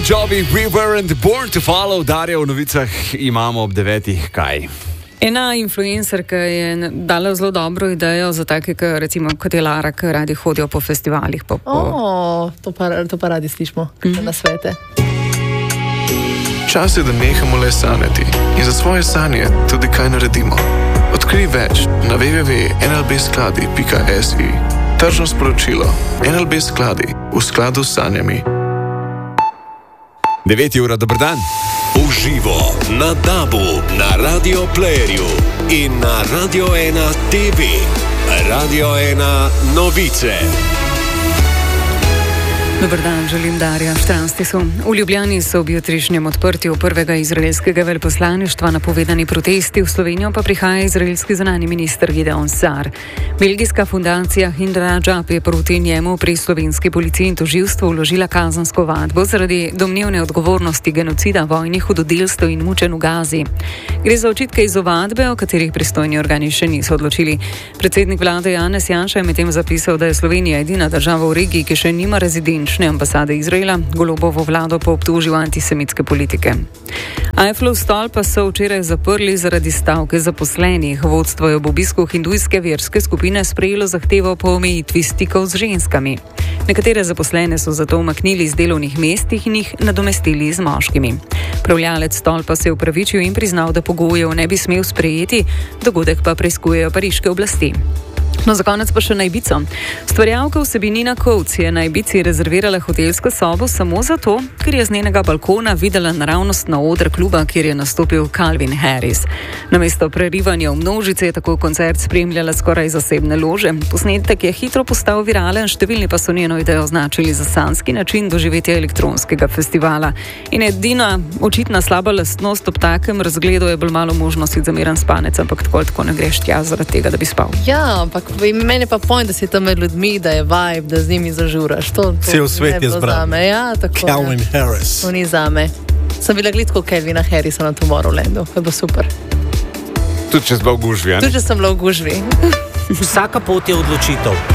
Jovi, We Weren't Born to Follow. Darja, v novicah imamo ob 9. kaj? Ena influencerka je dala zelo dobro idejo za take, kot je Lara, ki radi hodijo po festivalih. To pa radi slišimo, na svete. Čas je, da nehamo le sanjati in za svoje sanje tudi kaj naredimo. Odkrij več na www.nlbskladi.si. Tržno sporočilo. NLB skladi v skladu s sanjami. 9 ura, dober dan. Uživo na DAB-u, na Radio Playerju in na Radio 1 TV. Radio 1 novice. Dober dan, želim Darja Štranstisu. V Ljubljani so ob jutrišnjem odprtju prvega izraelskega veleposlaništva napovedani protesti, v Slovenijo pa prihaja izraelski zunanji minister Gideon Saar. Belgijska fundacija Hind Rajab je proti njemu pri slovenski policiji in tožilstvu vložila kazensko ovadbo zaradi domnevne odgovornosti genocida, vojnih hudodelstev in mučenj v Gazi. Gre za očitke iz ovadbe, o katerih pristojni organi še niso odločili. Predsednik vlade Janez Janša je medtem zapisal, da je Slovenija edina država v regiji, ki še nima rezidenčne ambasade Izraela, Golobovo vlado pa obtožil antisemitske politike. Eifflov stolp pa so včeraj zaprli zaradi stavke zaposlenih. Vodstvo je ob obisku hindujske verske skupine sprejelo zahtevo po omejitvi stikov z ženskami. Nekatere zaposlene so zato umaknili z delovnih mestih in jih nadomestili z moškimi. Pravljalec stolpa se je opravičil in priznal, da pogojev ne bi smel sprejeti, dogodek pa preiskujejo pariške oblasti. No, za konec pa še na Ibico. Stvarjalka vsebinina Kovc je na Ibici rezervirala hotelsko sobo samo zato, ker je z njenega balkona videla naravnost na oder kluba, kjer je nastopil Calvin Harris. Namesto prerivanja v množice je tako koncert spremljala skoraj zasebne lože. Posnetek je hitro postal viralen, številni pa so njeno idejo označili za sanjski način doživetja elektronskega festivala. In edina očitna slaba lastnost ob takem razgledu je bolj malo možnosti za miren spanec, ampak tako ne greš tja zaradi tega, da bi spal. Ja, ampak meni pa point, da si tam med ljudmi, da je vibe, da z njimi zažuraš. Cel svet je zbran. Ja, tako. Calvin Harris. To ni zame. Sem bila glitko Calvina Harrisa na Tomorrowlandu. To je bilo super. Tudi če si bila v gužvi, Tudi če sem bila v gužvi. Vsaka pot je odločitev.